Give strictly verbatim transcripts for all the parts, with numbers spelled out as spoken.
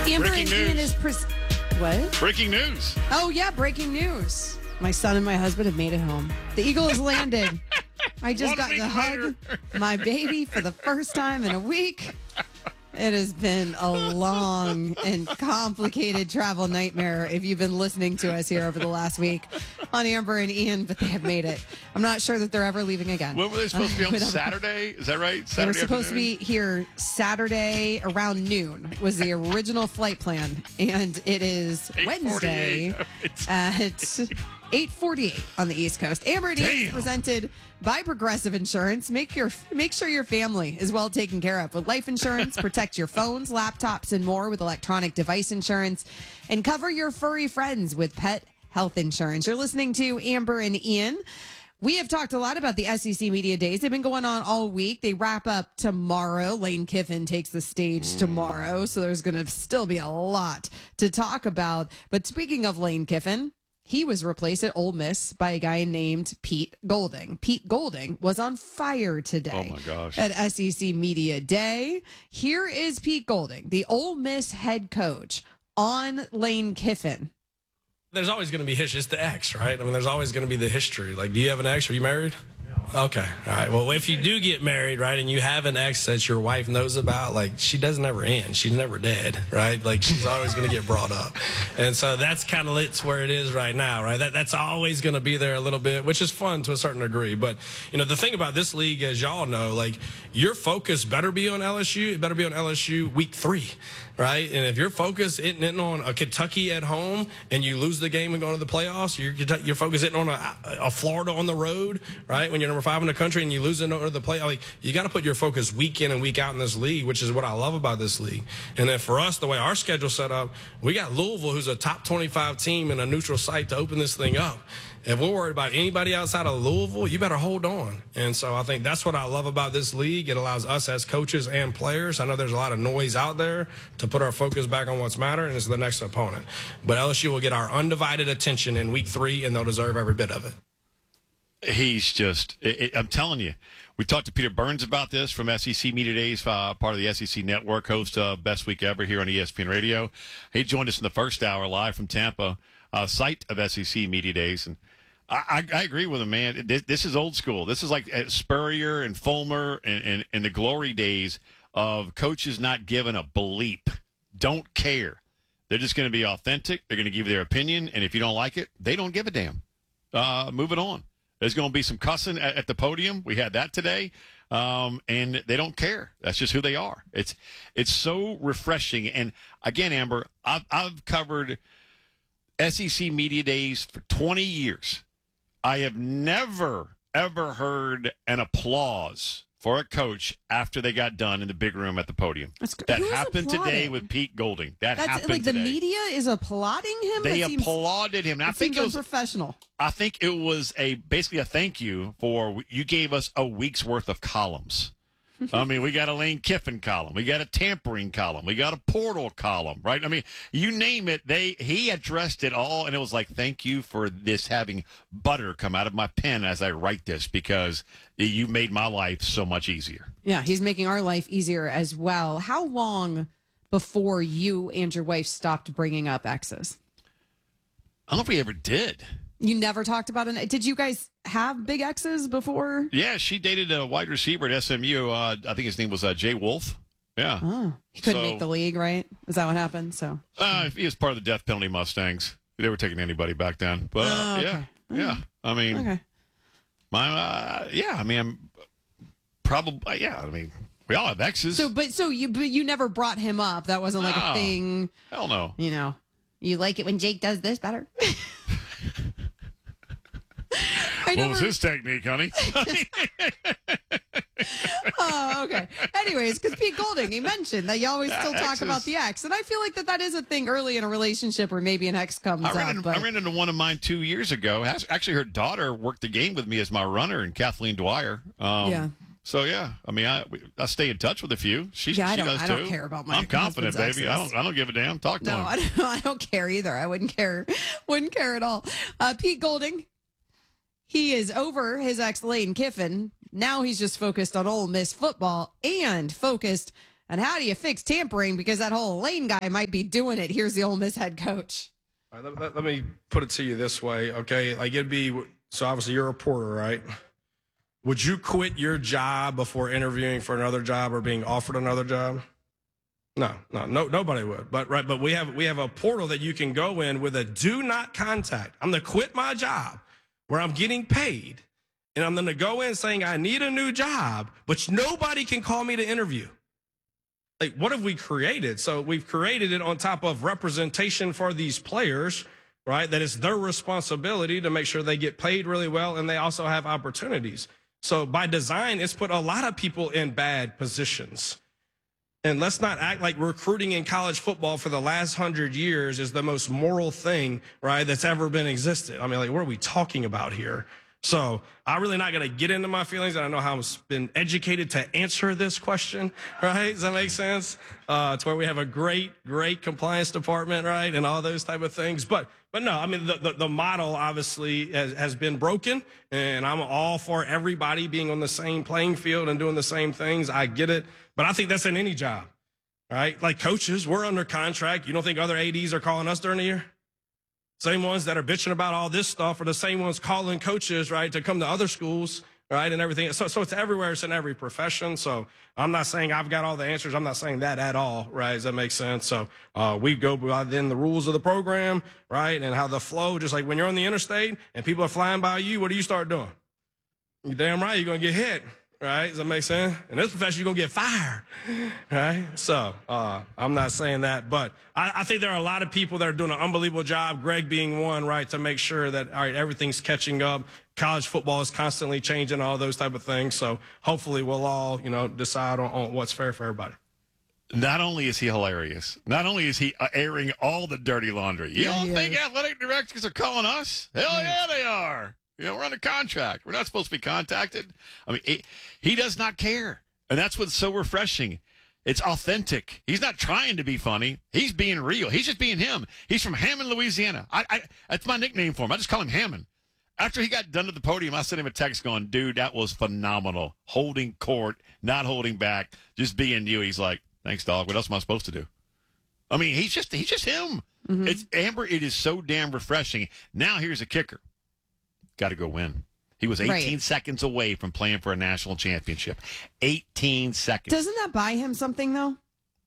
Amber Breaking and Ian news. is pres- what? Breaking news. Oh yeah, breaking news. My son and my husband have made it home. The eagle has landed. I just One got week to hug later. my baby for the first time in a week. It has been a long and complicated travel nightmare if you've been listening to us here over the last week on Amber and Ian, but they have made it. I'm not sure that they're ever leaving again. When were they supposed to be on We don't- Saturday? Is that right? They were Saturday supposed afternoon? to be here Saturday around noon was the original flight plan, and it is Wednesday It's- at eight forty-eight on the East Coast. Amber and Ian is Damn. presented by Progressive Insurance. Make your make sure your family is well taken care of with life insurance. Protect your phones, laptops, and more with electronic device insurance, and cover your furry friends with pet health insurance. You're listening to Amber and Ian. We have talked a lot about the S E C Media Days. They've been going on all week. They wrap up tomorrow. Lane Kiffin takes the stage tomorrow, so there's going to still be a lot to talk about. But speaking of Lane Kiffin, he was replaced at Ole Miss by a guy named Pete Golding. Pete Golding was on fire today Oh, my gosh. at S E C Media Day. Here is Pete Golding, the Ole Miss head coach, on Lane Kiffin. There's always going to be history. It's the ex, right? I mean, there's always going to be the history. Like, do you have an ex? Are you married? Okay. All right. Well, if you do get married, right, and you have an ex that your wife knows about, like, she doesn't ever end. She's never dead, right? Like, she's always going to get brought up. And so that's kind of it's where it is right now, right? That That's always going to be there a little bit, which is fun to a certain degree. But, you know, the thing about this league, as y'all know, like, your focus better be on L S U. It better be on L S U week three, right? And if your focus isn't on a Kentucky at home and you lose the game and go to the playoffs, your your focus isn't on a, a Florida on the road, right? When you're number five in the country and you lose it to the play, like, you got to put your focus week in and week out in this league, which is what I love about this league. And then for us, the way our schedule's set up, we got Louisville, who's a top twenty-five team in a neutral site to open this thing up. If we're worried about anybody outside of Louisville, you better hold on. And so I think that's what I love about this league. It allows us as coaches and players. I know there's a lot of noise out there to put our focus back on what's matter, and it's the next opponent. But L S U will get our undivided attention in week three, and they'll deserve every bit of it. He's just, it, it, I'm telling you, we talked to Peter Burns about this from S E C Media Days, uh, part of the S E C Network, host of Best Week Ever here on E S P N Radio. He joined us in the first hour live from Tampa, uh, site of S E C Media Days. And I, I, I agree with him, man. This, this is old school. This is like uh, Spurrier and Fulmer and, and, and the glory days of coaches not giving a bleep, don't care. They're just going to be authentic. They're going to give their opinion. And if you don't like it, they don't give a damn. Uh, moving on. There's going to be some cussing at, at the podium. We had that today. Um, and they don't care. That's just who they are. It's it's so refreshing. And again, Amber, I've, I've covered S E C Media Days for twenty years. I have never, ever heard an applause for a coach after they got done in the big room at the podium. That's good. That Who is happened today applauding? with Pete Golding. That That's happened like the today. media is applauding him. They That seems- applauded him. And I that think seems it was unprofessional. I think it was a basically a thank you for you gave us a week's worth of columns. I mean, we got a Lane Kiffin column, we got a tampering column, we got a portal column, right? I mean, you name it, they he addressed it all, and it was like, thank you for this having butter come out of my pen as I write this because you made my life so much easier. Yeah, he's making our life easier as well. How long before you and your wife stopped bringing up exes? I don't know if we ever did. You never talked about it. Did you guys have big exes before? Yeah, she dated a wide receiver at S M U. Uh, I think his name was uh, Jay Wolf. Yeah. Oh, he couldn't So- make the league, right? Is that what happened? So Uh, he was part of the death penalty Mustangs. They were taking anybody back then. But uh, Oh, okay. yeah, yeah. I mean, okay. my uh, yeah. I mean, I'm probably yeah. I mean, we all have exes. So, but so you, but you never brought him up. That wasn't like No. a thing. Hell no. You know, you like it when Jake does this better. I What never, was his technique, honey? Oh, okay. Anyways, because Pete Golding, he mentioned that you always still talk Exes. about the ex, and I feel like that that is a thing early in a relationship where maybe an ex comes I ran, up. into, But I ran into one of mine two years ago. Has- Actually, her daughter worked the game with me as my runner, and Kathleen Dwyer. Um, Yeah. So yeah, I mean, I we- I stay in touch with a few. She, Yeah, I she don't- does I too. don't care about my I'm confident, husband's baby. I exes. don't. I don't give a damn. Talk to no, him. I don't, I don't care either. I wouldn't care. Wouldn't care at all. Uh, Pete Golding, he is over his ex Lane Kiffin. Now he's just focused on Ole Miss football and focused And how do you fix tampering? Because that whole Lane guy might be doing it. Here's the Ole Miss head coach. All right, let, let, let me put it to you this way, okay? Like it'd be, so obviously you're a reporter, right? Would you quit your job before interviewing for another job or being offered another job? No, no, no, nobody would. But right, but we have we have a portal that you can go in with a do not contact. I'm gonna quit my job where I'm getting paid, and I'm gonna go in saying I need a new job, but nobody can call me to interview. Like, what have we created? So we've created it on top of representation for these players, right? That it's their responsibility to make sure they get paid really well, and they also have opportunities. So by design, it's put a lot of people in bad positions. And let's not act like recruiting in college football for the last hundred years is the most moral thing, right, that's ever been existed. I mean, like, what are we talking about here? So I'm really not going to get into my feelings. And I know how I've been educated to answer this question, right? Does that make sense? Uh, it's where we have a great, great compliance department, right? And all those type of things. But but no, I mean, the, the, the model obviously has, has been broken. And I'm all for everybody being on the same playing field and doing the same things. I get it. But I think that's in any job, right? Like coaches, we're under contract. You don't think other A Ds are calling us during the year? Same ones that are bitching about all this stuff are the same ones calling coaches, right, to come to other schools, right, and everything. So, so it's everywhere. It's in every profession. So I'm not saying I've got all the answers. I'm not saying that at all, right? Does that make sense? So uh, we go within the rules of the program, right, and how the flow, just like when you're on the interstate and people are flying by you, what do you start doing? You're damn right you're going to get hit. Right? Does that make sense? In this profession, you're going to get fired. Right? So, uh, I'm not saying that, but I, I think there are a lot of people that are doing an unbelievable job, Greg being one, right, to make sure that, all right, everything's catching up. College football is constantly changing, all those type of things. So, hopefully, we'll all, you know, decide on, on what's fair for everybody. Not only is he hilarious, not only is he airing all the dirty laundry. You Yeah, don't he think is. athletic directors are calling us? Hell yeah, they are. You know, we're under contract. We're not supposed to be contacted. I mean, it, he does not care. And that's what's so refreshing. It's authentic. He's not trying to be funny. He's being real. He's just being him. He's from Hammond, Louisiana. I, I, that's my nickname for him. I just call him Hammond. After he got done at the podium, I sent him a text going, dude, that was phenomenal. Holding court, not holding back, just being you. He's like, thanks, dog. What else am I supposed to do? I mean, he's just he's just him. Mm-hmm. It's Amber, it is so damn refreshing. Now here's a kicker. Got to go win. He was eighteen Right. seconds away from playing for a national championship. eighteen seconds. Doesn't that buy him something, though?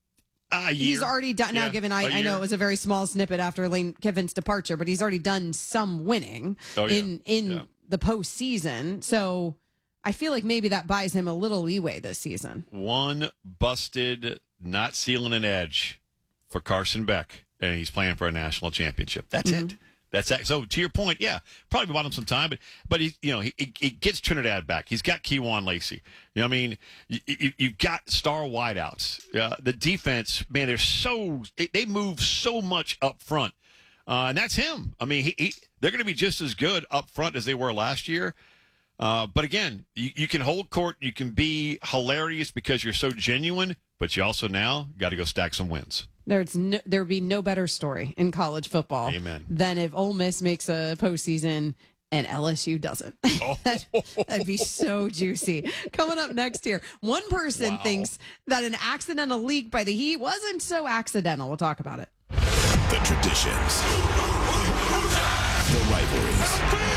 A He's year. already done. Now, Yeah, given I, a I know year. it was a very small snippet after Lane Kiffin's departure, but he's already done some winning Oh, yeah. in in Yeah. the postseason. So I feel like maybe that buys him a little leeway this season. One busted, not sealing an edge for Carson Beck, and he's playing for a national championship. That's Mm-hmm. it. That's that. So to your point, yeah, probably bought him some time, but but he, you know, he, he, he gets Trinidad back. He's got Keywan Lacey. You know, what I mean, you, you, you've got star wideouts. Uh, the defense, man, they're so they, they move so much up front, uh, and that's him. I mean, he, he they're going to be just as good up front as they were last year. Uh, but again, you, you can hold court. You can be hilarious because you're so genuine, but you also now got to go stack some wins. There's no, there would be no better story in college football Amen. than if Ole Miss makes a postseason and L S U doesn't. Oh. That'd be so juicy. Coming up next year, one person Wow. thinks that an accidental leak by the Heat wasn't so accidental. We'll talk about it. The traditions, the rivalries,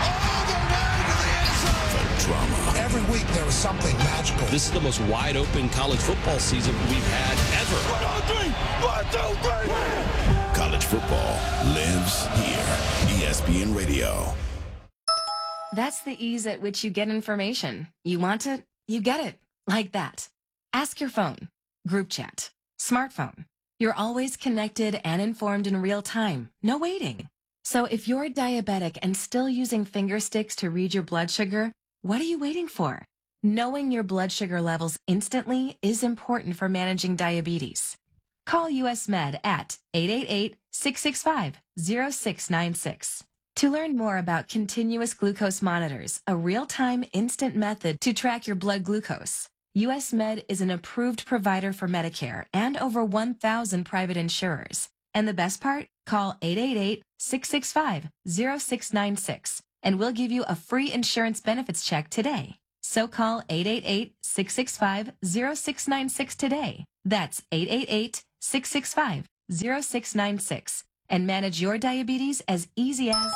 the drama. Every week there was something magical. This is the most wide open college football season we've had ever. One, two, three. One, two, three. College football lives here. E S P N Radio. That's the ease at which you get information. You want it, you get it. Like that. Ask your phone. Group chat. Smartphone. You're always connected and informed in real time. No waiting. So if you're diabetic and still using finger sticks to read your blood sugar, what are you waiting for? Knowing your blood sugar levels instantly is important for managing diabetes. Call U S Med at eight eight eight, six six five, zero six nine six. To learn more about continuous glucose monitors, a real-time instant method to track your blood glucose, U S Med is an approved provider for Medicare and over one thousand private insurers. And the best part? Call eight eight eight, six six five, zero six nine six and we'll give you a free insurance benefits check today. So call eight eight eight, six six five, zero six nine six today That's eight eight eight, six six five, zero six nine six. And manage your diabetes as easy as...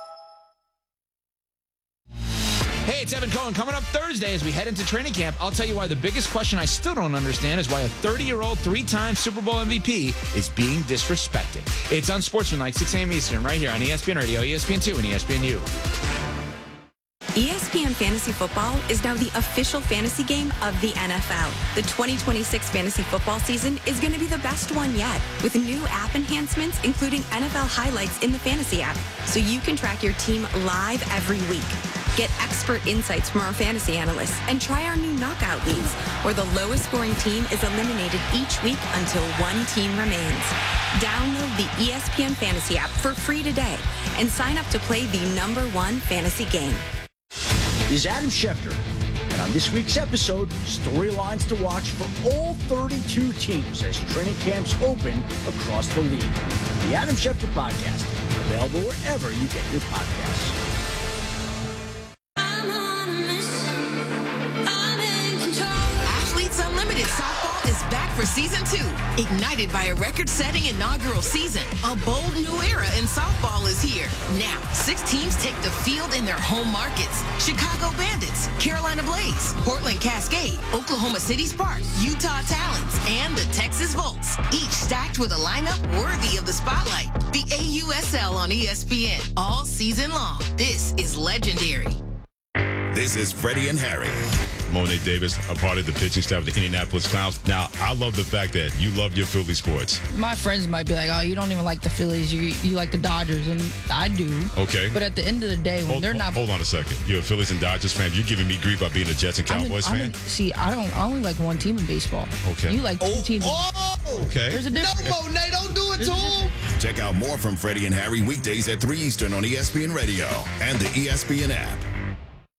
Hey, it's Evan Cohen. Coming up Thursday as we head into training camp, I'll tell you why the biggest question I still don't understand is why a thirty-year-old, three-time Super Bowl M V P is being disrespected. It's Unsportsmanlike, six a.m. Eastern, right here on E S P N Radio, E S P N two, and E S P N U. E S P N Fantasy Football is now the official fantasy game of the N F L. The twenty twenty-six fantasy football season is going to be the best one yet, with new app enhancements, including N F L highlights in the fantasy app, so you can track your team live every week. Get expert insights from our fantasy analysts and try our new knockout leagues, where the lowest scoring team is eliminated each week until one team remains. Download the E S P N Fantasy app for free today and sign up to play the number one fantasy game. This is Adam Schefter, and on this week's episode, storylines to watch for all thirty-two teams as training camps open across the league. The Adam Schefter Podcast, available wherever you get your podcasts. Athletes Unlimited Softball is back for season two. Ignited by a record-setting inaugural season, a bold new era in softball is here. Now, six teams take the field in their home markets. Chicago Bandits, Carolina Blaze, Portland Cascade, Oklahoma City Sparks, Utah Talons, and the Texas Volts. Each stacked with a lineup worthy of the spotlight. The A U S L on E S P N all season long. This is legendary. This is Freddie and Harry. Monet Davis, a part of the pitching staff of the Indianapolis Clowns. Now, I love the fact that you love your Philly sports. My friends might be like, oh, you don't even like the Phillies. You you like the Dodgers. And I do. Okay. But at the end of the day, when hold, they're not... Hold on a second. You're a Phillies and Dodgers fan. You're giving me grief by being a Jets and Cowboys I'm fan? in, see, I don't. I only like one team in baseball. Okay. You like two oh, teams. Oh! Okay. There's a difference. No, Monet, don't do it to him. Check out more from Freddie and Harry weekdays at three Eastern on E S P N Radio and the E S P N app.